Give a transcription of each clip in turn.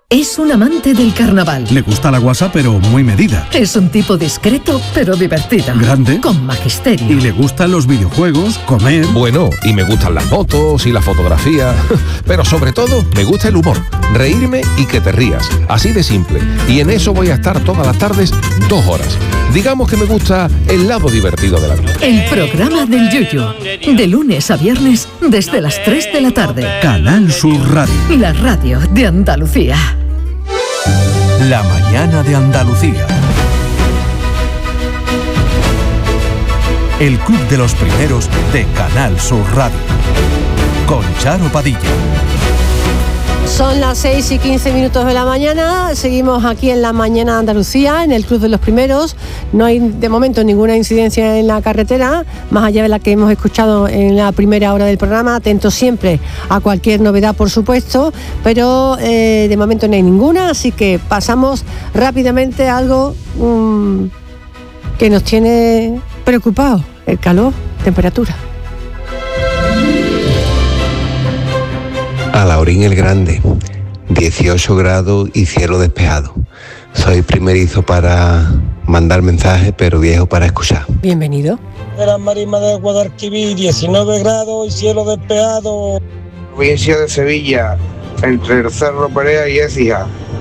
Es un amante del carnaval. Le gusta la guasa, pero muy medida. Es un tipo discreto, pero divertido. Grande. Con magisterio. Y le gustan los videojuegos, comer. Bueno, y me gustan las motos y la fotografía. Pero sobre todo, me gusta el humor. Reírme y que te rías. Así de simple. Y en eso voy a estar todas las tardes 2 horas. Digamos que me gusta el lado divertido de la vida. El programa del Yuyu. De lunes a viernes, desde las 3 de la tarde. Canal Sur Radio. La radio de Andalucía. La mañana de Andalucía. El Club de los Primeros de Canal Sur Radio. Con Charo Padilla. Son las 6:15 de la mañana. Seguimos aquí en la mañana de Andalucía, en el Club de los Primeros. No hay de momento ninguna incidencia en la carretera, más allá de la que hemos escuchado en la primera hora del programa. Atentos siempre a cualquier novedad, por supuesto, pero de momento no hay ninguna, así que pasamos rápidamente a algo que nos tiene preocupados: el calor, temperatura. Alhaurín el Grande, 18 grados y cielo despejado. Soy primerizo para mandar mensajes, pero viejo para escuchar. Bienvenido. Gran Marisma de Guadalquivir, 19 grados y cielo despejado. Provincia de Sevilla, entre el Cerro Perea y Écija,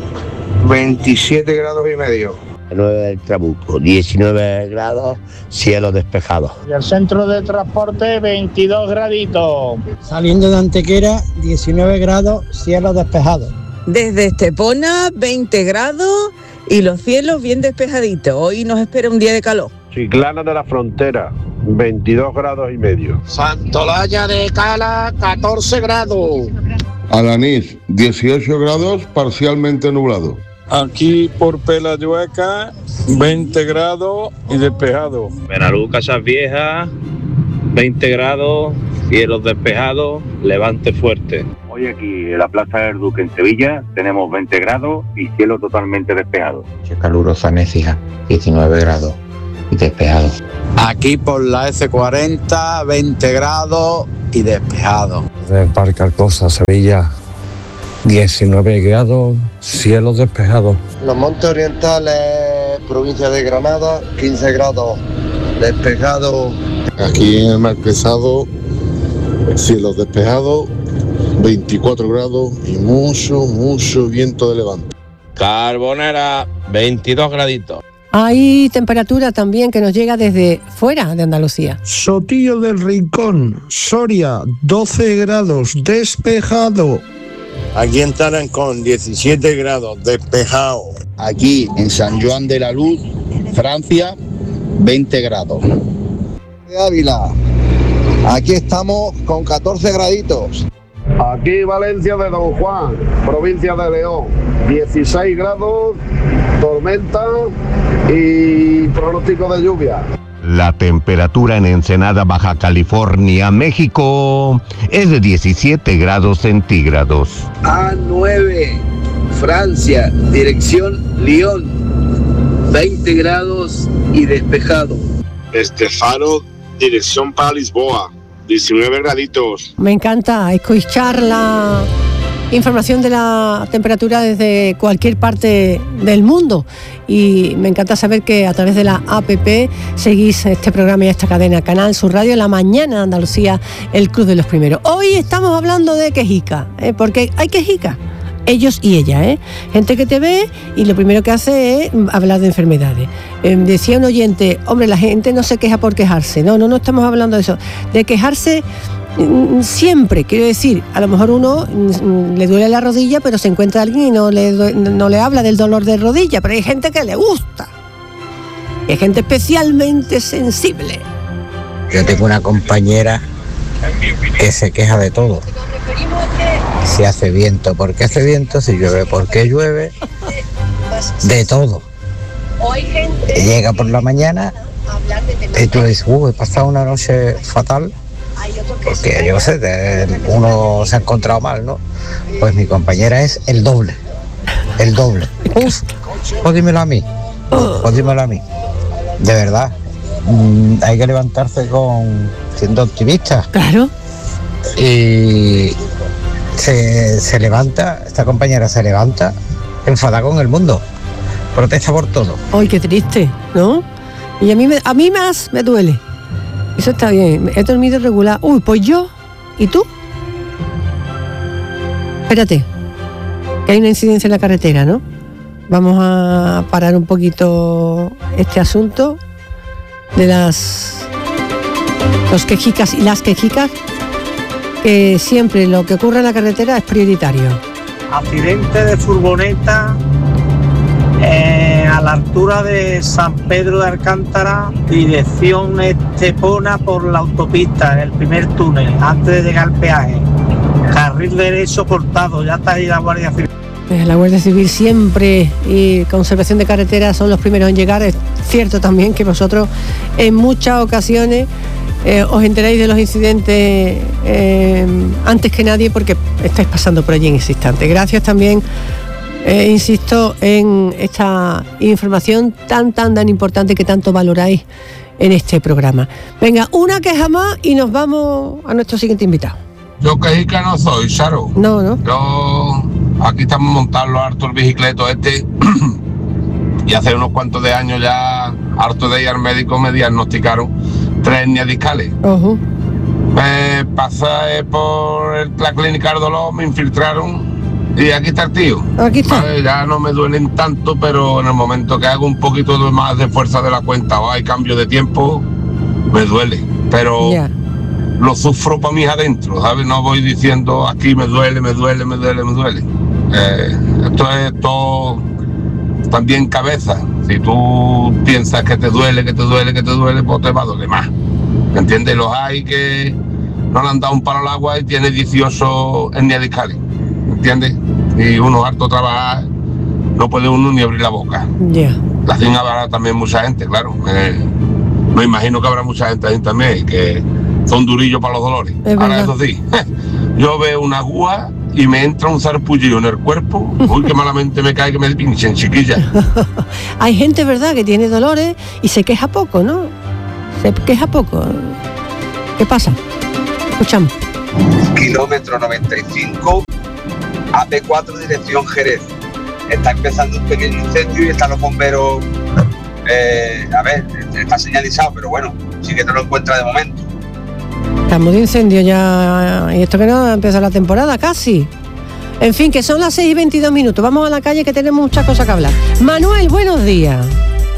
27 grados y medio. 9 del Trabuco, 19 grados, cielo despejado. Y el centro de transporte, 22 graditos. Saliendo de Antequera, 19 grados, cielo despejado. Desde Estepona, 20 grados y los cielos bien despejaditos. Hoy nos espera un día de calor. Chiclana de la Frontera, 22 grados y medio. Santolaya de Cala, 14 grados. Alanís, 18 grados, parcialmente nublado. Aquí por Pelayueca, 20 grados y despejado. Benalú, Casas Viejas, 20 grados, cielos despejados, levante fuerte. Hoy aquí en la Plaza del Duque en Sevilla tenemos 20 grados y cielo totalmente despejado. Calurosa en Écija, 19 grados y despejado. Aquí por la F40, 20 grados y despejado. De Parque Alcosa, Sevilla, 19 grados, cielos despejados. Los Montes Orientales, provincia de Granada, 15 grados, despejado. Aquí en el Marquesado, cielos despejados, 24 grados y mucho viento de levante. Carbonera, 22 graditos. Hay temperatura también que nos llega desde fuera de Andalucía. Sotillo del Rincón, Soria, 12 grados, despejado. Aquí en Tarancón, 17 grados, despejado. Aquí en San Juan de la Luz, Francia, 20 grados. De Ávila, aquí estamos con 14 graditos. Aquí Valencia de Don Juan, provincia de León, 16 grados, tormenta y pronóstico de lluvia. La temperatura en Ensenada, Baja California, México, es de 17 grados centígrados. A9, Francia, dirección Lyon, 20 grados y despejado. Estefano, dirección para Lisboa, 19 graditos. Me encanta escuchar la información de la temperatura desde cualquier parte del mundo, y me encanta saber que a través de la APP seguís este programa y esta cadena Canal Sur Radio, La Mañana Andalucía, el Club de los Primeros. Hoy estamos hablando de quejica, porque hay quejica, ellos y ella, gente que te ve y lo primero que hace es hablar de enfermedades. Decía un oyente, hombre, la gente no se queja por quejarse. No estamos hablando de eso, de quejarse siempre. Quiero decir, a lo mejor uno le duele la rodilla, pero se encuentra alguien y no le habla del dolor de rodilla, pero hay gente que le gusta, hay gente especialmente sensible. Yo tengo una compañera que se queja de todo. Si hace viento, ¿por qué hace viento? Si llueve, ¿por qué llueve? De todo. Llega por la mañana y tú dices, he pasado una noche fatal, porque yo sé, uno se ha encontrado mal, ¿no? Pues mi compañera es el doble. Pues dímelo a mí, de verdad. Hay que levantarse siendo optimista. Claro. Y se levanta, esta compañera se levanta enfadada con el mundo. Protesta por todo. Ay, qué triste, ¿no? Y a mí más me duele. Eso está bien, he dormido regular. Uy, pues yo, ¿y tú? Espérate, que hay una incidencia en la carretera, ¿no? Vamos a parar un poquito este asunto de los quejicas y las quejicas, que siempre lo que ocurre en la carretera es prioritario. Accidente de furgoneta a la altura de San Pedro de Alcántara, dirección Estepona por la autopista, en el primer túnel, antes de llegar al peaje. Carril derecho cortado, ya está ahí la Guardia Civil. La Guardia Civil siempre y Conservación de Carreteras son los primeros en llegar. Es cierto también que vosotros en muchas ocasiones os enteráis de los incidentes antes que nadie, porque estáis pasando por allí en ese instante. Gracias también, insisto, en esta información tan importante que tanto valoráis en este programa. Venga, una queja más y nos vamos a nuestro siguiente invitado. Yo quejica no soy, Charo. No. Yo aquí estamos montando los hartos bicicletos y hace unos cuantos de años ya, harto de ir al médico, me diagnosticaron 3 hernias discales. Me pasé por la clínica del dolor, me infiltraron y aquí está el tío. Aquí está. Vale, ya no me duelen tanto, pero en el momento que hago un poquito más de fuerza de la cuenta o hay cambio de tiempo, me duele. Pero lo sufro para mí adentro, ¿sabes? No voy diciendo aquí me duele. Esto es todo también cabeza. Si tú piensas que te duele, pues te va a doler más. ¿Me entiendes? Los hay que no le han dado un palo al agua y tiene 18 hernias discales. ¿Me entiendes? Y uno harto trabajar, no puede uno ni abrir la boca. La hacen habrá también mucha gente, claro. Me imagino que habrá mucha gente ahí también que son durillos para los dolores. Ahora eso sí, yo veo una aguja y me entra un zarpullillo en el cuerpo. Uy, que malamente me cae que me pinchen, chiquilla. Hay gente, ¿verdad?, que tiene dolores y se queja poco, ¿no? Se queja poco. ¿Qué pasa? Escuchamos. Kilómetro 95, AP4, dirección Jerez. Está empezando un pequeño incendio y están los bomberos. Está señalizado, pero bueno, sí que no lo encuentra de momento. Estamos de incendio ya, y esto que no empieza la temporada casi. En fin, que son las 6:22. Vamos a la calle, que tenemos muchas cosas que hablar. Manuel, buenos días.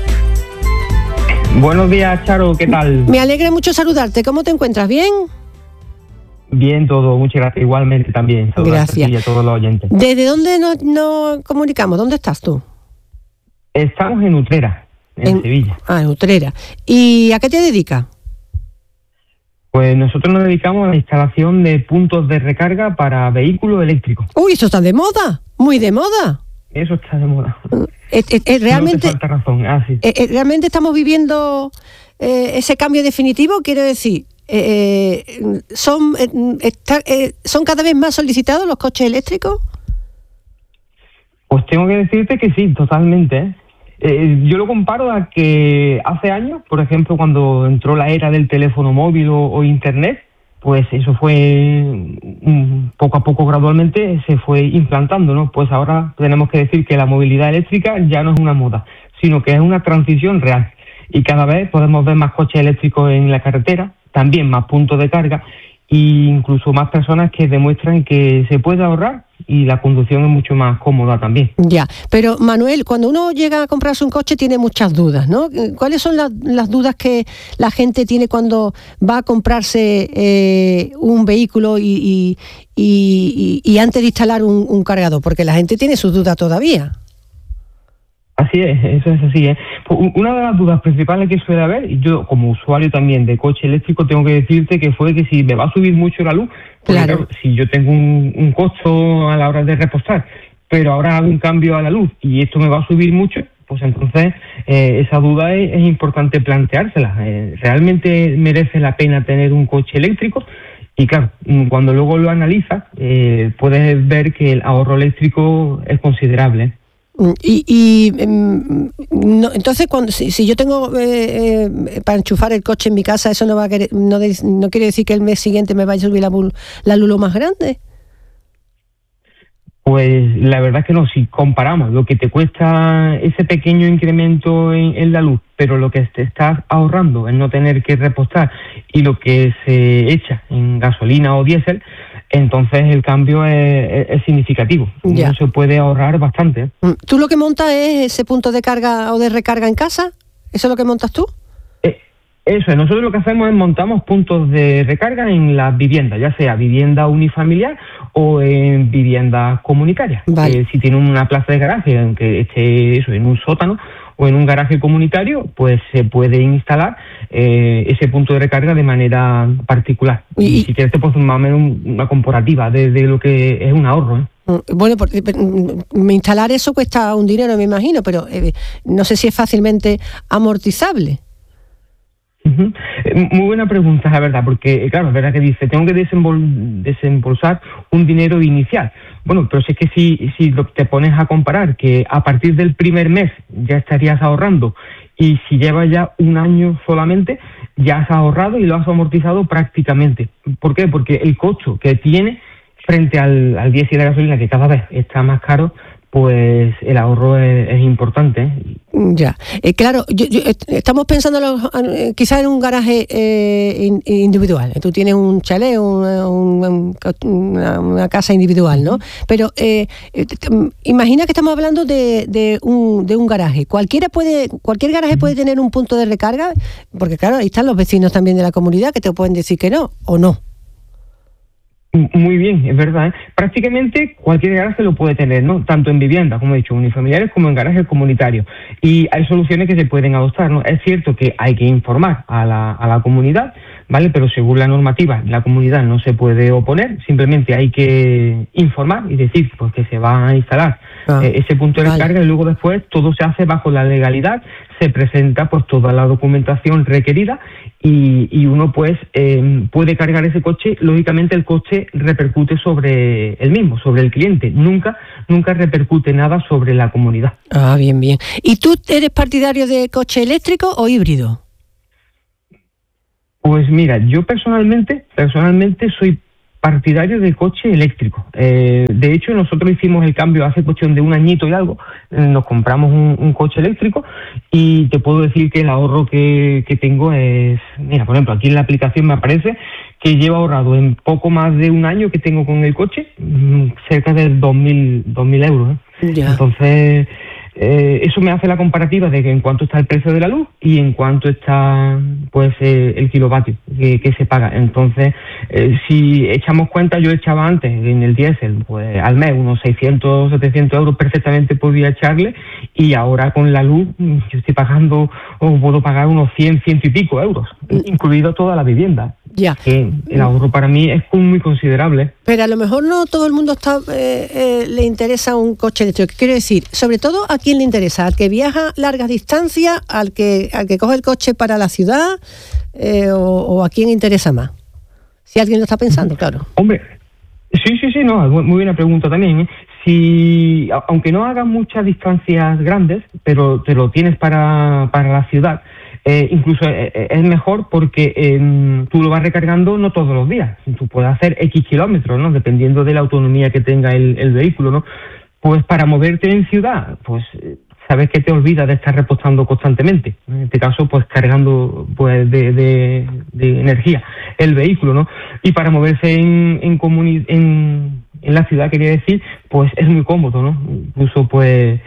Buenos días, Charo, ¿qué tal? Me alegra mucho saludarte. ¿Cómo te encuentras? ¿Bien? Bien, todo, muchas gracias. Igualmente también. Gracias. Y a todos los oyentes. ¿Desde dónde nos comunicamos? ¿Dónde estás tú? Estamos en Utrera, en Sevilla. En Utrera. ¿Y a qué te dedicas? Pues nosotros nos dedicamos a la instalación de puntos de recarga para vehículos eléctricos. Uy, eso está de moda, muy de moda. Eso está de moda. Realmente, no te falta razón. Sí. Realmente estamos viviendo ese cambio definitivo, quiero decir. ¿Son cada vez más solicitados los coches eléctricos? Pues tengo que decirte que sí, totalmente. Yo lo comparo a que hace años, por ejemplo, cuando entró la era del teléfono móvil o internet, pues eso fue poco a poco, gradualmente se fue implantando, ¿no? Pues ahora tenemos que decir que la movilidad eléctrica ya no es una moda, sino que es una transición real. Y cada vez podemos ver más coches eléctricos en la carretera, también más puntos de carga e incluso más personas que demuestran que se puede ahorrar y la conducción es mucho más cómoda también. Ya, pero Manuel, cuando uno llega a comprarse un coche tiene muchas dudas, ¿no? ¿Cuáles son las dudas que la gente tiene cuando va a comprarse un vehículo y antes de instalar un cargador? Porque la gente tiene sus dudas todavía. Así es, eso es así, ¿eh? Una de las dudas principales que suele haber, y yo como usuario también de coche eléctrico tengo que decirte que fue que si me va a subir mucho la luz, porque claro, si yo tengo un costo a la hora de repostar, pero ahora hago un cambio a la luz y esto me va a subir mucho, pues entonces esa duda es importante planteársela. ¿Realmente merece la pena tener un coche eléctrico? Y claro, cuando luego lo analizas, puedes ver que el ahorro eléctrico es considerable. Entonces, si yo tengo para enchufar el coche en mi casa, ¿eso no quiere decir que el mes siguiente me vaya a subir la luz lo más grande? Pues la verdad es que no, si comparamos lo que te cuesta ese pequeño incremento en la luz, pero lo que te estás ahorrando en no tener que repostar y lo que se echa en gasolina o diésel, entonces el cambio es significativo. Ya. Uno se puede ahorrar bastante. ¿Tú lo que montas es ese punto de carga o de recarga en casa? ¿Eso es lo que montas tú? Eso es, nosotros lo que hacemos es montamos puntos de recarga en las viviendas, ya sea vivienda unifamiliar o en viviendas comunitarias. Vale. Si tiene una plaza de garaje, aunque esté eso en un sótano o en un garaje comunitario, pues se puede instalar ese punto de recarga de manera particular. Y si quieres te puedo hacer más o menos una comparativa de lo que es un ahorro, Bueno, instalar eso cuesta un dinero, me imagino, pero no sé si es fácilmente amortizable. Muy buena pregunta, la verdad, porque claro, es verdad que dice, tengo que desembolsar un dinero inicial. Bueno, pero si es que si te pones a comparar que a partir del primer mes ya estarías ahorrando y si llevas ya un año solamente, ya has ahorrado y lo has amortizado prácticamente. ¿Por qué? Porque el costo que tiene frente al diésel y la gasolina, que cada vez está más caro, pues el ahorro es importante. Ya, claro, estamos pensando quizás en un garaje individual. Tú tienes un chalet, una casa individual, ¿no? Pero imagina que estamos hablando de un garaje. Cualquier garaje puede tener un punto de recarga, porque claro, ahí están los vecinos también de la comunidad que te pueden decir que no, o no. Muy bien, es verdad, Prácticamente cualquier garaje lo puede tener, ¿no? Tanto en viviendas, como he dicho, unifamiliares, como en garajes comunitarios. Y hay soluciones que se pueden adoptar, ¿no? Es cierto que hay que informar a la comunidad, ¿vale? Pero según la normativa, la comunidad no se puede oponer, simplemente hay que informar y decir pues que se va a instalar ese punto de recarga y luego después todo se hace bajo la legalidad, se presenta pues toda la documentación requerida y uno pues puede cargar ese coche. Lógicamente el coche repercute sobre el mismo, sobre el cliente, nunca repercute nada sobre la comunidad. Ah, bien. ¿Y tú eres partidario de coche eléctrico o híbrido? Pues mira, yo personalmente soy partidario de coche eléctrico. De hecho, nosotros hicimos el cambio hace cuestión de un añito y algo. Nos compramos un coche eléctrico y te puedo decir que el ahorro que tengo es... Mira, por ejemplo, aquí en la aplicación me aparece que llevo ahorrado en poco más de un año que tengo con el coche cerca de 2.000 euros. Ya. Entonces... eso me hace la comparativa de que en cuánto está el precio de la luz y en cuánto está pues el kilovatio que se paga. Entonces, si echamos cuenta, yo echaba antes en el diésel pues al mes unos 600, 700 euros perfectamente podía echarle, y ahora con la luz yo estoy pagando o puedo pagar unos 100 y pico euros, incluido toda la vivienda. Ya. Que el ahorro para mí es muy considerable. Pero a lo mejor no todo el mundo le interesa un coche eléctrico. Quiero decir, sobre todo a quién le interesa, al que viaja largas distancias, al que coge el coche para la ciudad, o a quién interesa más. Si alguien lo está pensando, claro. Hombre, sí, no, muy buena pregunta también. Si, aunque no hagas muchas distancias grandes, pero te lo tienes para la ciudad, incluso es mejor porque tú lo vas recargando no todos los días. Tú puedes hacer X kilómetros, ¿no? Dependiendo de la autonomía que tenga el vehículo, ¿no? Pues para moverte en ciudad, pues sabes que te olvidas de estar repostando constantemente. En este caso, pues cargando pues de energía el vehículo, ¿no? Y para moverse en la ciudad, quería decir, pues es muy cómodo, ¿no? Incluso pues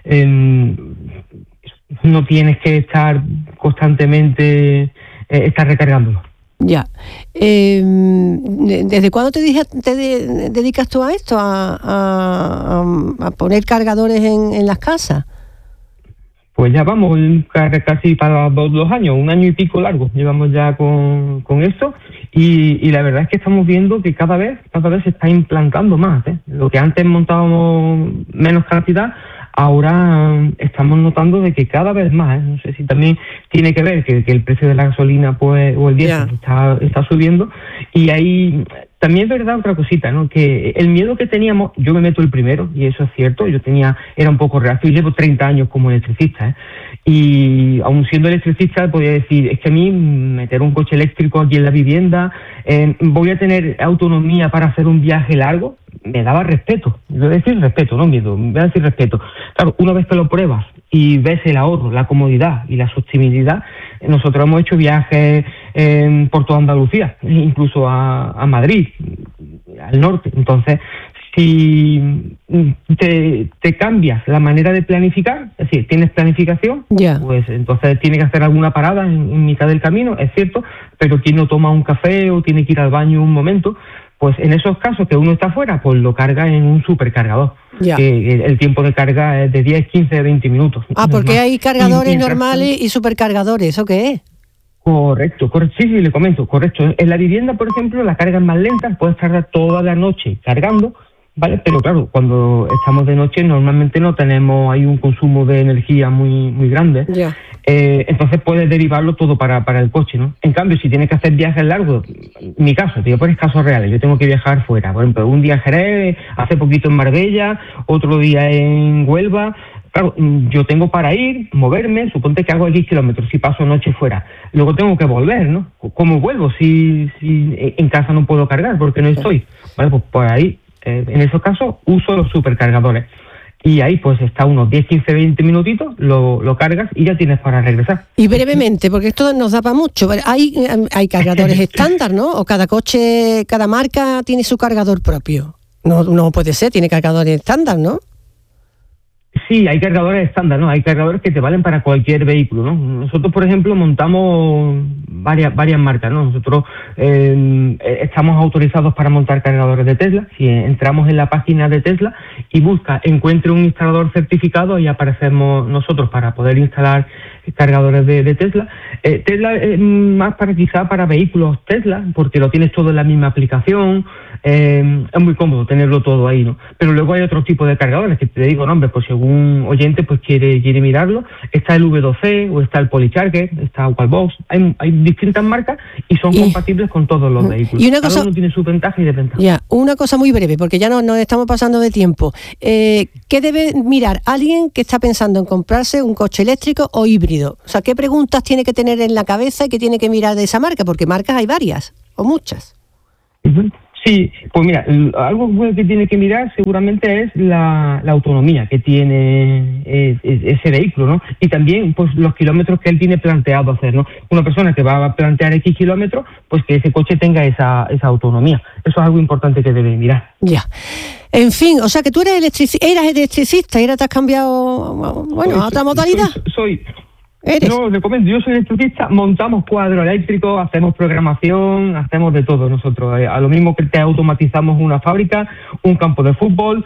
no tienes que estar constantemente recargándolo. Ya. ¿Desde cuándo te dedicas tú a esto, a poner cargadores en las casas? Pues ya vamos casi para 2 años, 1 año y pico largo, llevamos ya con esto, y la verdad es que estamos viendo que cada vez se está implantando más, Lo que antes montábamos menos cantidad, ahora estamos notando de que cada vez más, no sé si también tiene que ver que el precio de la gasolina pues o el diésel está subiendo, y ahí también es verdad otra cosita, ¿no? Que el miedo que teníamos, yo me meto el primero, y eso es cierto, era un poco reacio, llevo 30 años como electricista, Y aun siendo electricista, podría decir, es que a mí meter un coche eléctrico aquí en la vivienda, voy a tener autonomía para hacer un viaje largo, me daba respeto. Voy a decir respeto, no miedo, voy a decir respeto. Claro, una vez que lo pruebas y ves el ahorro, la comodidad y la sostenibilidad, nosotros hemos hecho viajes por toda Andalucía, incluso a Madrid, al norte. Entonces, si te cambias la manera de planificar, es decir, tienes planificación, pues entonces tienes que hacer alguna parada en mitad del camino, es cierto, pero quien no toma un café o tiene que ir al baño un momento, pues en esos casos que uno está fuera, pues lo carga en un supercargador. Que el tiempo de carga es de 10, 15, 20 minutos. Porque hay cargadores normales y supercargadores, ¿eso qué es? Correcto, sí, le comento, correcto. En la vivienda, por ejemplo, la carga es más lenta, puedes tardar toda la noche cargando, ¿vale? Pero claro, cuando estamos de noche normalmente no tenemos, hay un consumo de energía muy grande. Entonces puedes derivarlo todo para el coche, ¿no? En cambio, si tienes que hacer viajes largos, mi caso, te digo por casos reales, yo tengo que viajar fuera, por ejemplo, un día en Jerez, hace poquito en Marbella, otro día en Huelva. Claro, yo tengo para ir, moverme, suponte que hago 10 kilómetros si paso noche fuera. Luego tengo que volver, ¿no? ¿Cómo vuelvo si en casa no puedo cargar porque no estoy? Vale, pues por ahí, en esos casos, uso los supercargadores. Y ahí pues está unos 10, 15, 20 minutitos, lo cargas y ya tienes para regresar. Y brevemente, porque esto nos da para mucho, hay cargadores estándar, ¿no? O cada coche, cada marca tiene su cargador propio. No puede ser, tiene cargadores estándar, ¿no? Sí, hay cargadores estándar, ¿no? Hay cargadores que te valen para cualquier vehículo, ¿no? Nosotros, por ejemplo, montamos varias marcas, ¿no? Nosotros estamos autorizados para montar cargadores de Tesla. Si entramos en la página de Tesla y encuentre un instalador certificado, y aparecemos nosotros para poder instalar cargadores de Tesla. Tesla es más quizá para vehículos Tesla, porque lo tienes todo en la misma aplicación. Es muy cómodo tenerlo todo ahí, ¿no? Pero luego hay otro tipo de cargadores que te digo nombres, pues si algún oyente pues quiere mirarlo. Está el V2C o está el Polycharger, está Wallbox. Hay distintas marcas y son compatibles con todos los vehículos. Y una cosa, cada uno tiene su ventaja y desventaja. Una cosa muy breve, porque ya nos estamos pasando de tiempo. ¿Qué debe mirar alguien que está pensando en comprarse un coche eléctrico o híbrido? O sea, ¿qué preguntas tiene que tener en la cabeza y qué tiene que mirar de esa marca? Porque marcas hay varias, o muchas. Sí, pues mira, algo que tiene que mirar seguramente es la autonomía que tiene ese vehículo, ¿no? Y también pues los kilómetros que él tiene planteado hacer, ¿no? Una persona que va a plantear X kilómetros, pues que ese coche tenga esa autonomía. Eso es algo importante que debe mirar. En fin, o sea que tú eras electricista y ahora te has cambiado, a otra modalidad. No, le comento, yo soy electricista, montamos cuadros eléctricos, hacemos programación, hacemos de todo nosotros. A lo mismo que te automatizamos una fábrica, un campo de fútbol,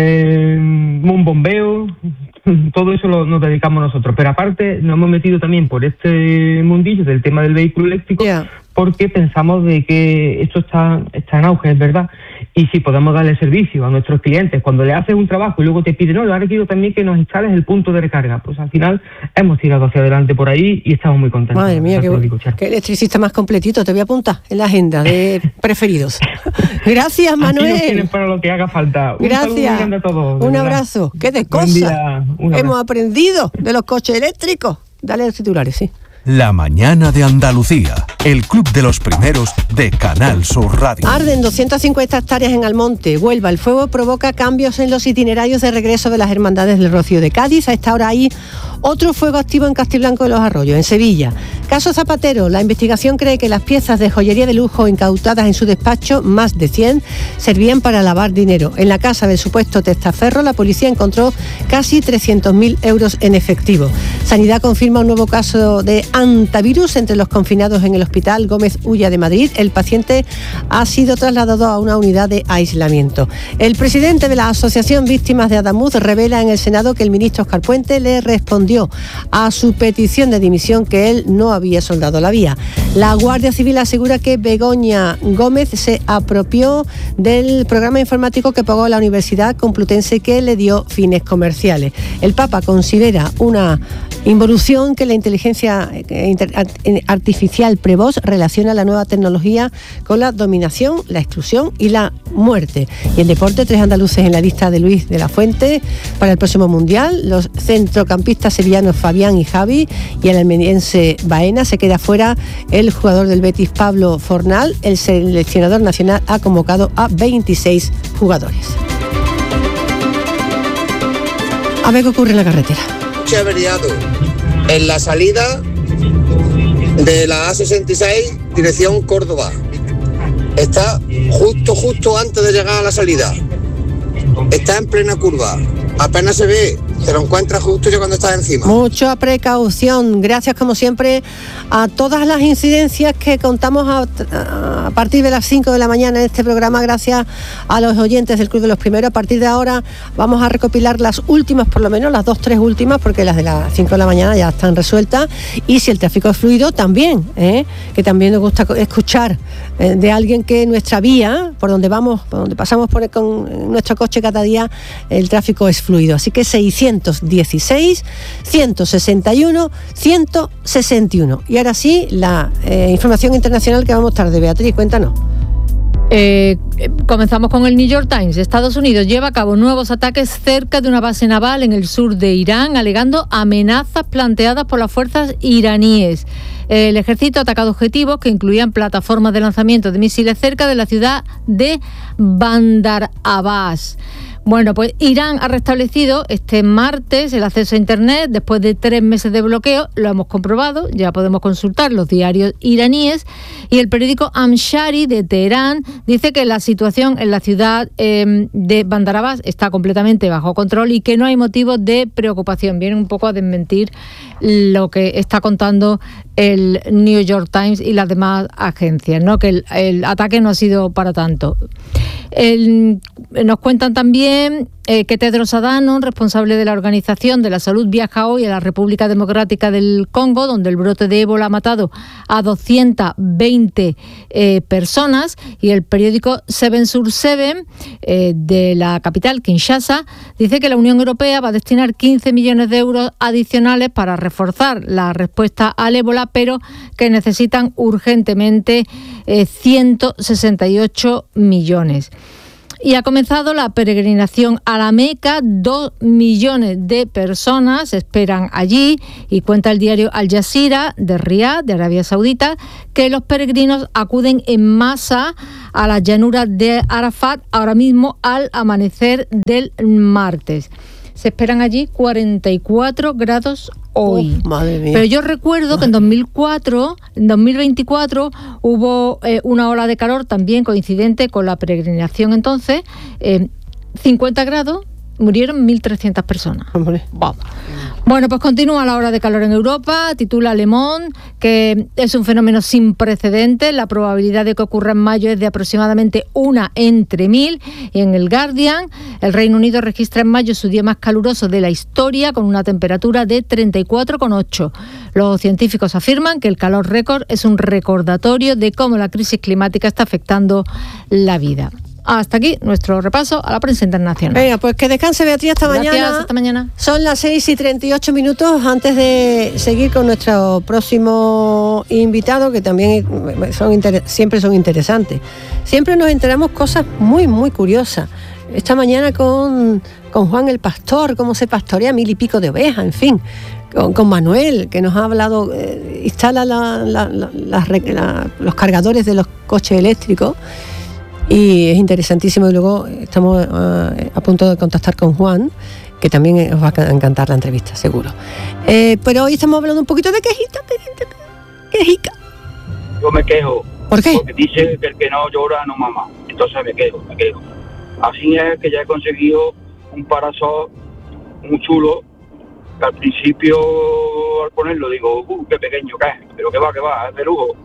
un bombeo, todo eso nos dedicamos nosotros. Pero aparte nos hemos metido también por este mundillo del tema del vehículo eléctrico, porque pensamos de que esto está en auge, es verdad. Y si podemos darle servicio a nuestros clientes, cuando le haces un trabajo y luego te piden, ahora quiero también que nos instales el punto de recarga, pues al final hemos tirado hacia adelante por ahí y estamos muy contentos. Madre mía, qué electricista más completito, te voy a apuntar en la agenda de preferidos. Gracias, Manuel. Aquí nos tienen para lo que haga falta. Gracias. Un saludo muy grande a todos. Un abrazo. Qué de cosas hemos aprendido de los coches eléctricos. Dale los titulares, sí. La mañana de Andalucía, el club de los primeros de Canal Sur Radio. Arden 250 hectáreas en Almonte, Huelva. El fuego provoca cambios en los itinerarios de regreso de las hermandades del Rocío de Cádiz. A esta hora hay otro fuego activo en Castiblanco de los Arroyos, en Sevilla. Caso Zapatero, la investigación cree que las piezas de joyería de lujo incautadas en su despacho, más de 100, servían para lavar dinero. En la casa del supuesto testaferro, la policía encontró casi 300.000 euros en efectivo. Sanidad confirma un nuevo caso de antivirus entre los confinados en el Hospital Gómez Ulla de Madrid. El paciente ha sido trasladado a una unidad de aislamiento. El presidente de la Asociación Víctimas de Adamuz revela en el Senado que el ministro Óscar Puente le respondió a su petición de dimisión que él no había soldado la vía. La Guardia Civil asegura que Begoña Gómez se apropió del programa informático que pagó la Universidad Complutense, que le dio fines comerciales. El Papa considera una Involución que la inteligencia artificial Prevost relaciona la nueva tecnología con la dominación, la exclusión y la muerte. Y en deporte, 3 andaluces en la lista de Luis de la Fuente para el próximo Mundial. Los centrocampistas sevillanos Fabián y Javi, y el almeriense Baena. Se queda fuera el jugador del Betis Pablo Fornal. El seleccionador nacional ha convocado a 26 jugadores. A ver qué ocurre en la carretera. Se ha averiado en la salida de la A66 dirección Córdoba. Está justo antes de llegar a la salida. Está en plena curva. Apenas se ve, te lo encuentras justo ya cuando estás encima. Mucha precaución. Gracias, como siempre, a todas las incidencias que contamos a partir de las 5 de la mañana en este programa. Gracias a los oyentes del Club de los Primeros. A partir de ahora vamos a recopilar las últimas, por lo menos las 2-3 últimas, porque las de las 5 de la mañana ya están resueltas. Y si el tráfico es fluido, también, que también nos gusta escuchar de alguien que nuestra vía, por donde vamos, por donde pasamos con nuestro coche cada día, el tráfico es fluido. Así que 616 161 161. Y ahora sí, la información internacional que vamos tarde. Beatriz, cuéntanos. Comenzamos con el New York Times. Estados Unidos lleva a cabo nuevos ataques cerca de una base naval en el sur de Irán, alegando amenazas planteadas por las fuerzas iraníes. El ejército ha atacado objetivos que incluían plataformas de lanzamiento de misiles cerca de la ciudad de Bandar Abbas. Bueno, pues Irán ha restablecido este martes el acceso a Internet después de 3 meses de bloqueo. Lo hemos comprobado, ya podemos consultar los diarios iraníes. Y el periódico Amshari de Teherán dice que la situación en la ciudad de Bandar Abbas está completamente bajo control y que no hay motivos de preocupación. Viene un poco a desmentir lo que está contando el New York Times y las demás agencias, ¿no? Que el ataque no ha sido para tanto. Nos cuentan también que Tedros Adhanom, responsable de la Organización de la Salud, viaja hoy a la República Democrática del Congo, donde el brote de ébola ha matado a 220 personas, y el periódico 7/7 de la capital, Kinshasa, dice que la Unión Europea va a destinar 15 millones de euros adicionales para reforzar la respuesta al ébola, pero que necesitan urgentemente 168 millones. Y ha comenzado la peregrinación a la Meca. 2 millones de personas esperan allí, y cuenta el diario Al Jazeera de Riad, de Arabia Saudita, que los peregrinos acuden en masa a las llanuras de Arafat ahora mismo al amanecer del martes. Se esperan allí 44 grados hoy. Madre mía. Pero yo recuerdo que en 2024 hubo una ola de calor también coincidente con la peregrinación. Entonces, 50 grados, murieron 1.300 personas. Wow. Bueno, pues continúa la ola de calor en Europa. Titula Le Monde que es un fenómeno sin precedentes. La probabilidad de que ocurra en mayo es de aproximadamente 1 entre 1000. Y en el Guardian, el Reino Unido registra en mayo su día más caluroso de la historia, con una temperatura de 34,8. Los científicos afirman que el calor récord es un recordatorio de cómo la crisis climática está afectando la vida. Hasta aquí nuestro repaso a la prensa internacional. Venga, pues que descanse, Beatriz, hasta mañana. Hasta mañana. Son las 6:38. Antes de seguir con nuestro próximo invitado, que también siempre son interesantes. Siempre nos enteramos cosas muy, muy curiosas. Esta mañana con Juan el Pastor, cómo se pastorea 1000 y pico de ovejas, en fin. Con Manuel, que nos ha hablado, instala los cargadores de los coches eléctricos. Y es interesantísimo. Y luego estamos a punto de contactar con Juan, que también os va a encantar la entrevista, seguro. Pero hoy estamos hablando un poquito de quejica. Yo me quejo. ¿Por qué? Porque dice que el que no llora no mama. Entonces me quejo. Así es que ya he conseguido un parasol muy chulo, que al principio al ponerlo digo, qué pequeño que es, pero que va, es de lujo.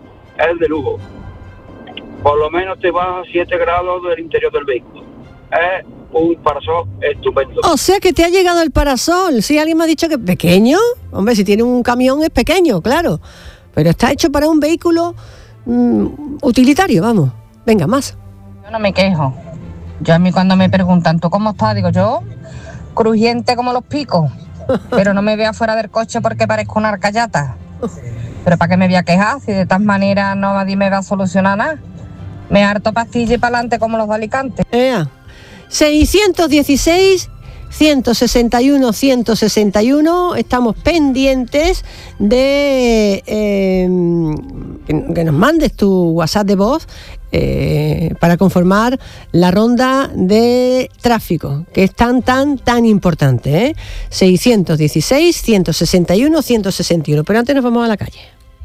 Por lo menos te vas a 7 grados del interior del vehículo. Es un parasol estupendo. O sea que te ha llegado el parasol. Si alguien me ha dicho que es pequeño, hombre, si tiene un camión es pequeño, claro. Pero está hecho para un vehículo utilitario, vamos. Venga, más. Yo no me quejo. Yo a mí cuando me preguntan, ¿tú cómo estás? Digo yo, crujiente como los picos. pero no me vea fuera del coche porque parezco una arcayata. Pero ¿para qué me voy a quejar si de todas maneras nadie me va a solucionar nada? Me harto pastilla y para adelante como los de Alicante. 616 161 161, estamos pendientes de que nos mandes tu WhatsApp de voz para conformar la ronda de tráfico, que es tan importante, 616 161 161. Pero antes nos vamos a la calle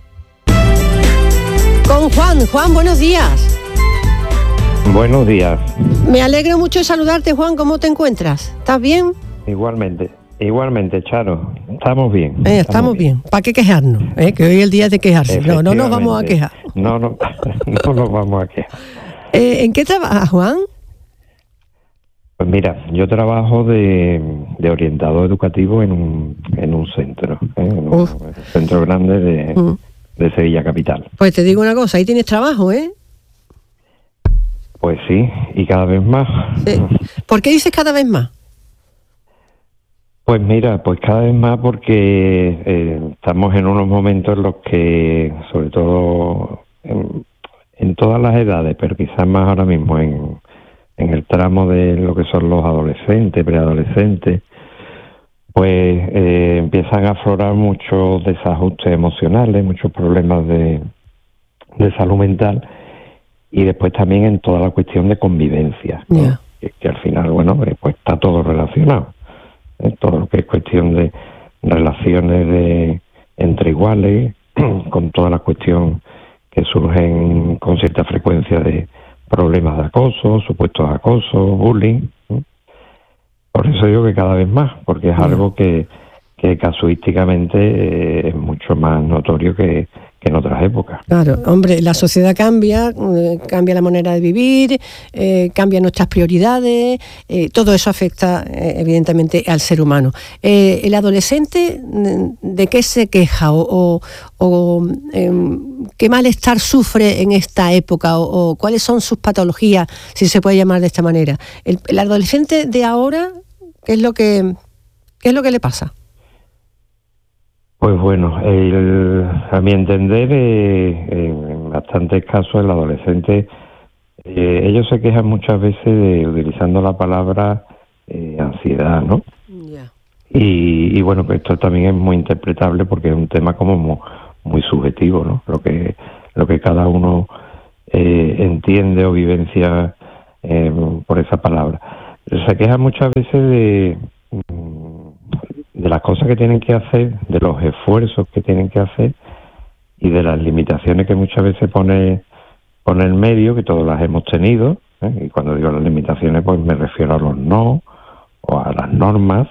con Juan, buenos días. Buenos días. Me alegro mucho de saludarte, Juan. ¿Cómo te encuentras? ¿Estás bien? Igualmente, Charo. Estamos bien. Estamos bien. ¿Para qué quejarnos? Que hoy es el día de quejarse. No nos vamos a quejar. No nos vamos a quejar. ¿En qué trabajas, Juan? Pues mira, yo trabajo de orientador educativo en un centro, en un centro grande de Sevilla capital. Pues te digo una cosa, ahí tienes trabajo, ¿eh? Pues sí, y cada vez más. Sí. ¿Por qué dices cada vez más? Pues mira, pues cada vez más porque estamos en unos momentos en los que, sobre todo en todas las edades, pero quizás más ahora mismo en el tramo de lo que son los adolescentes, preadolescentes, pues empiezan a aflorar muchos desajustes emocionales, muchos problemas de salud mental. Y después también en toda la cuestión de convivencia, ¿no? Yeah. Que al final, bueno, pues está todo relacionado. Todo lo que es cuestión de relaciones entre iguales, con toda la cuestión que surgen con cierta frecuencia de problemas de acoso, supuestos acosos, bullying, ¿no? Por eso digo que cada vez más, porque es algo que casuísticamente es mucho más notorio que en otras épocas. Claro, hombre, la sociedad cambia la manera de vivir, cambian nuestras prioridades, todo eso afecta evidentemente al ser humano. ¿El adolescente de qué se queja o qué malestar sufre en esta época o cuáles son sus patologías, si se puede llamar de esta manera? El adolescente de ahora, ¿qué es lo que le pasa? Pues bueno, a mi entender, en bastantes casos el adolescente, ellos se quejan muchas veces utilizando la palabra ansiedad, ¿no? Yeah. Y bueno, pues esto también es muy interpretable porque es un tema como muy subjetivo, ¿no? Lo que cada uno entiende o vivencia por esa palabra. Se quejan muchas veces de las cosas que tienen que hacer, de los esfuerzos que tienen que hacer y de las limitaciones que muchas veces pone el medio, que todas las hemos tenido, y cuando digo las limitaciones pues me refiero a los no o a las normas,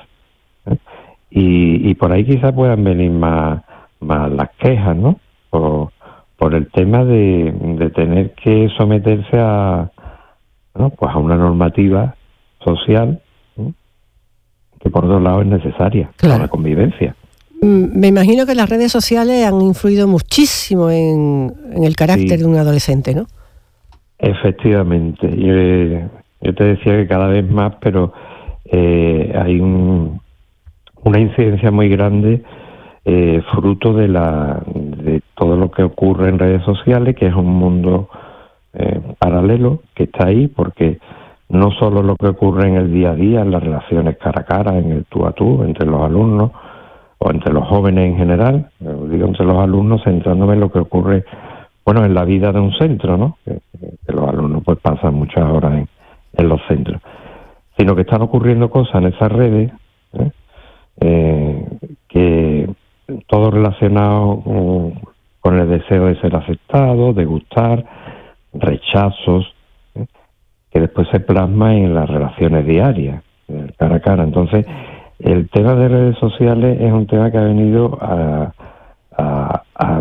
y por ahí quizás puedan venir más las quejas, ¿no? Por el tema de tener que someterse a una normativa social, que por otro lado es necesaria, claro, para la convivencia. Me imagino que las redes sociales han influido muchísimo en el carácter de un adolescente, ¿no? Efectivamente. Yo te decía que cada vez más, pero hay una incidencia muy grande fruto de todo lo que ocurre en redes sociales, que es un mundo paralelo que está ahí, porque no solo lo que ocurre en el día a día, en las relaciones cara a cara, en el tú a tú, entre los alumnos o entre los jóvenes en general, digo entre los alumnos centrándome en lo que ocurre, bueno, en la vida de un centro, ¿no? Que los alumnos pues pasan muchas horas en los centros, sino que están ocurriendo cosas en esas redes, que todo relacionado con el deseo de ser aceptado, de gustar, rechazos, que después se plasma en las relaciones diarias, cara a cara. Entonces, el tema de redes sociales es un tema que ha venido a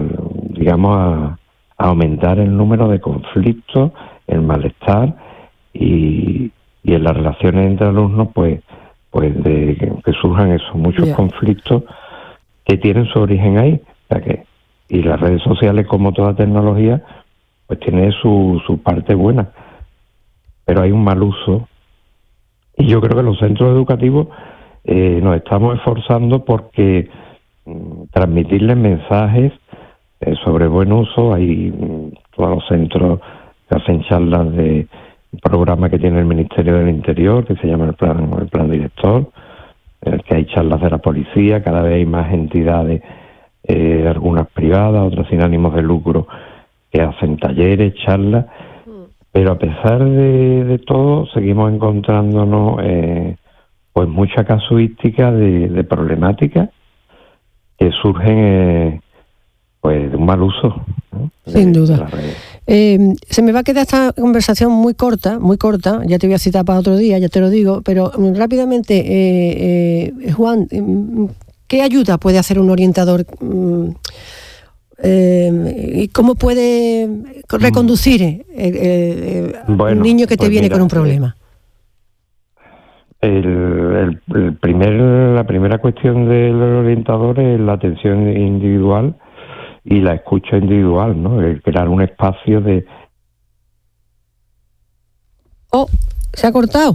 aumentar el número de conflictos, el malestar y en las relaciones entre alumnos, pues de que surjan muchos conflictos que tienen su origen ahí. O sea y las redes sociales, como toda tecnología, pues tiene su parte buena, pero hay un mal uso, y yo creo que los centros educativos nos estamos esforzando porque transmitirles mensajes sobre buen uso. Hay todos los centros que hacen charlas de un programa que tiene el Ministerio del Interior, que se llama el plan director, en el que hay charlas de la policía. Cada vez hay más entidades, algunas privadas, otras sin ánimos de lucro, que hacen talleres, charlas, pero a pesar de todo seguimos encontrándonos pues mucha casuística de problemáticas que surgen pues de un mal uso, ¿no? Sin duda. Se me va a quedar esta conversación muy corta, ya te voy a citar para otro día, ya te lo digo, pero rápidamente, Juan, ¿qué ayuda puede hacer un orientador? ¿Y cómo puede reconducir un niño que te viene con un problema? La primera cuestión del orientador es la atención individual y la escucha individual, ¿no? El crear un espacio de... Oh, se ha cortado.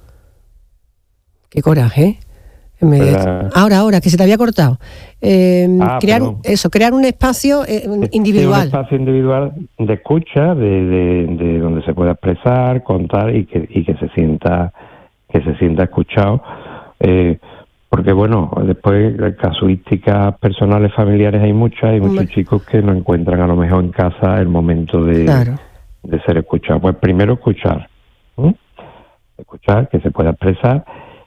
Qué coraje, Ahora, que se te había cortado. Crear un espacio individual. Sí, un espacio individual de escucha, de donde se pueda expresar, contar y que se sienta escuchado. Porque bueno, después casuísticas personales, familiares hay muchos chicos que no encuentran a lo mejor en casa el momento de ser escuchados. Pues primero escuchar, que se pueda expresar,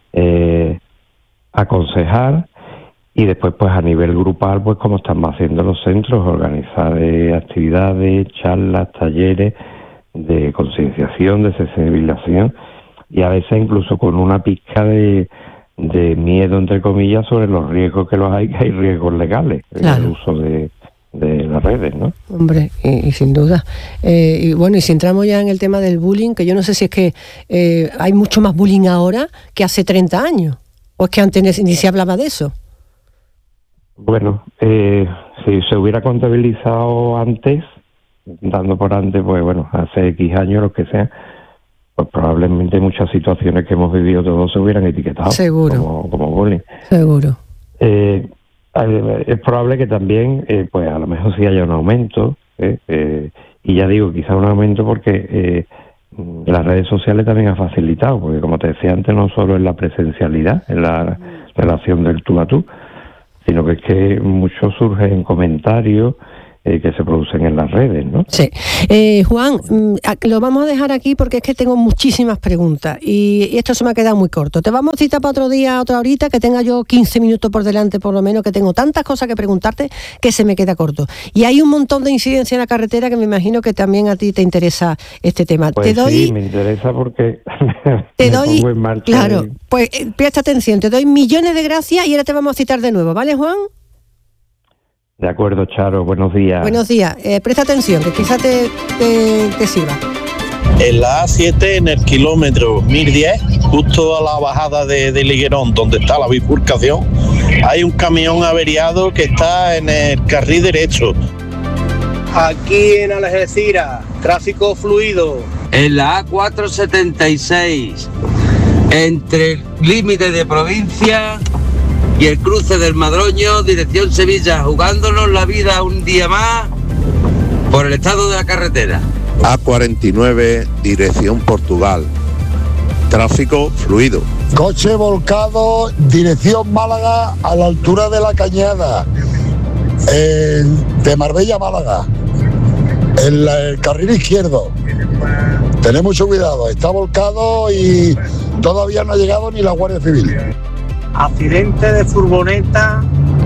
aconsejar, y después pues a nivel grupal, pues como están haciendo los centros, organizar actividades, charlas, talleres de concienciación, de sensibilización, y a veces incluso con una pizca de miedo, entre comillas, sobre los riesgos que hay riesgos legales en el uso de las redes, ¿no? Hombre, y sin duda. Y bueno, y si entramos ya en el tema del bullying, que yo no sé si es que hay mucho más bullying ahora que hace 30 años, o es que antes ni se hablaba de eso. Bueno, si se hubiera contabilizado antes, dando por antes, pues bueno, hace X años, lo que sea, pues probablemente muchas situaciones que hemos vivido todos se hubieran etiquetado como bullying. Seguro. Es probable que también, pues a lo mejor sí haya un aumento, y ya digo, quizá un aumento porque las redes sociales también han facilitado, porque como te decía antes, no solo es la presencialidad, en la relación del tú a tú, sino que es que mucho surge en comentarios que se producen en las redes, ¿no? Sí. Juan, lo vamos a dejar aquí porque es que tengo muchísimas preguntas y esto se me ha quedado muy corto. Te vamos a citar para otro día, otra horita, que tenga yo 15 minutos por delante por lo menos, que tengo tantas cosas que preguntarte que se me queda corto. Y hay un montón de incidencia en la carretera que me imagino que también a ti te interesa este tema. Pues sí, me interesa porque te doy, pongo en marcha. Claro, pues presta atención, te doy millones de gracias y ahora te vamos a citar de nuevo, ¿vale, Juan? De acuerdo, Charo, buenos días. Buenos días, presta atención, que quizá te sirva. En la A7, en el kilómetro 1010, justo a la bajada de Liguerón, donde está la bifurcación, hay un camión averiado que está en el carril derecho. Aquí en Algeciras, tráfico fluido. En la A476, entre el límite de provincia y el cruce del Madroño, dirección Sevilla, jugándonos la vida un día más por el estado de la carretera. A49, dirección Portugal. Tráfico fluido. Coche volcado, dirección Málaga, a la altura de la Cañada, de Marbella a Málaga, en el carril izquierdo. Tened mucho cuidado, está volcado y todavía no ha llegado ni la Guardia Civil. Accidente de furgoneta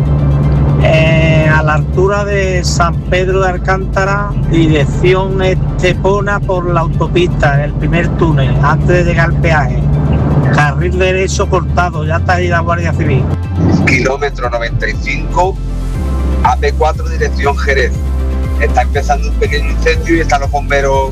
a la altura de San Pedro de Alcántara, dirección Estepona por la autopista, en el primer túnel, antes de llegar al peaje. Carril derecho cortado, ya está ahí la Guardia Civil. Kilómetro 95, AP4 dirección Jerez. Está empezando un pequeño incendio y están los bomberos,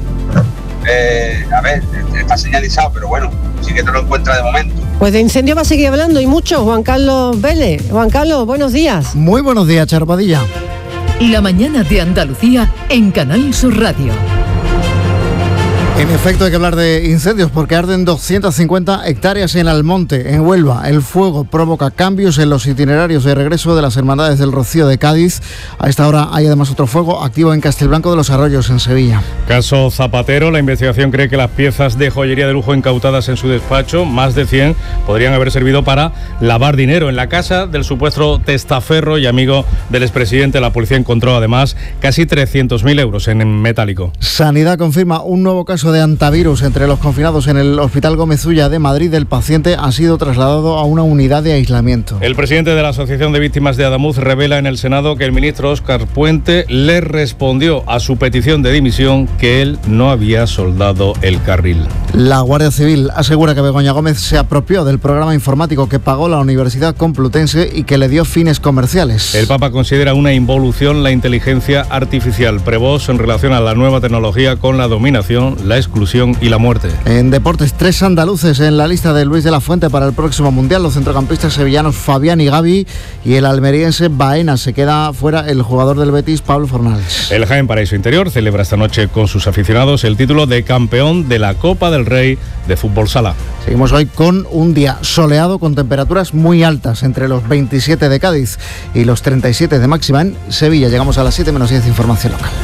está señalizado, pero bueno, sí que no lo encuentra de momento. Pues de incendio va a seguir hablando y mucho, Juan Carlos Vélez. Juan Carlos, buenos días. Muy buenos días, Charo Padilla. La mañana de Andalucía en Canal Sur Radio. En efecto, hay que hablar de incendios porque arden 250 hectáreas en Almonte, en Huelva. El fuego provoca cambios en los itinerarios de regreso de las Hermandades del Rocío de Cádiz. A esta hora hay además otro fuego activo en Castelblanco de los Arroyos, en Sevilla. Caso Zapatero. La investigación cree que las piezas de joyería de lujo incautadas en su despacho, más de 100, podrían haber servido para lavar dinero. En la casa del supuesto testaferro y amigo del expresidente, la policía encontró además casi 300.000 euros en metálico. Sanidad confirma un nuevo caso de antivirus entre los confinados en el Hospital Gómez Ulla de Madrid. El paciente ha sido trasladado a una unidad de aislamiento. El presidente de la Asociación de Víctimas de Adamuz revela en el Senado que el ministro Óscar Puente le respondió a su petición de dimisión que él no había soldado el carril. La Guardia Civil asegura que Begoña Gómez se apropió del programa informático que pagó la Universidad Complutense y que le dio fines comerciales. El Papa considera una involución la inteligencia artificial. Prevost en relación a la nueva tecnología con la dominación, la exclusión y la muerte. En deportes, 3 andaluces en la lista de Luis de la Fuente para el próximo Mundial. Los centrocampistas sevillanos Fabián y Gavi y el almeriense Baena. Se queda fuera el jugador del Betis, Pablo Fornals. El Jaén Paraíso Interior celebra esta noche con sus aficionados el título de campeón de la Copa del Rey de Fútbol Sala. Seguimos hoy con un día soleado con temperaturas muy altas, entre los 27 de Cádiz y los 37 de máxima en Sevilla. Llegamos a las 7 menos 10, información local.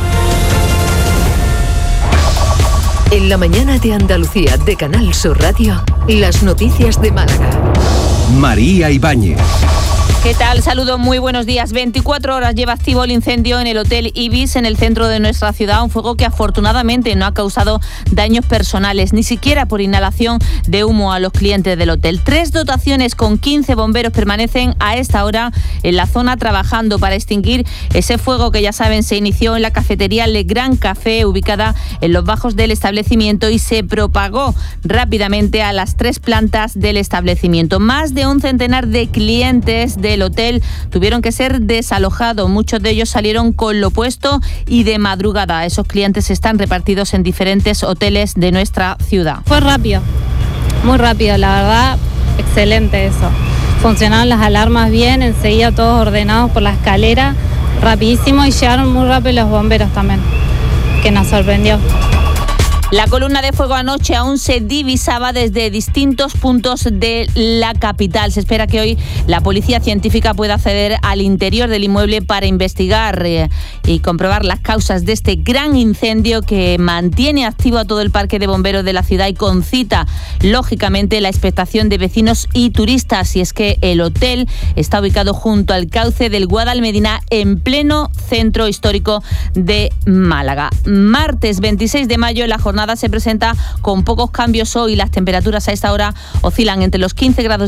En la mañana de Andalucía de Canal Sur Radio, las noticias de Málaga. María Ibáñez. ¿Qué tal? Saludos, muy buenos días. 24 horas lleva activo el incendio en el Hotel Ibis, en el centro de nuestra ciudad. Un fuego que afortunadamente no ha causado daños personales, ni siquiera por inhalación de humo a los clientes del hotel. 3 dotaciones con 15 bomberos permanecen a esta hora en la zona trabajando para extinguir ese fuego que, ya saben, se inició en la cafetería Le Gran Café, ubicada en los bajos del establecimiento, y se propagó rápidamente a las 3 plantas del establecimiento. Más de un centenar de clientes del hotel tuvieron que ser desalojados. Muchos de ellos salieron con lo puesto y de madrugada. Esos clientes están repartidos en diferentes hoteles de nuestra ciudad. Fue rápido, muy rápido, la verdad, excelente eso. Funcionaron las alarmas bien, enseguida todos ordenados por la escalera, rapidísimo, y llegaron muy rápido los bomberos también, que nos sorprendió. La columna de fuego anoche aún se divisaba desde distintos puntos de la capital. Se espera que hoy la policía científica pueda acceder al interior del inmueble para investigar y comprobar las causas de este gran incendio que mantiene activo a todo el parque de bomberos de la ciudad y concita, lógicamente, la expectación de vecinos y turistas. Y es que el hotel está ubicado junto al cauce del Guadalmedina, en pleno centro histórico de Málaga. Martes 26 de mayo, la jornada se presenta con pocos cambios hoy. Las temperaturas a esta hora oscilan entre los 15 grados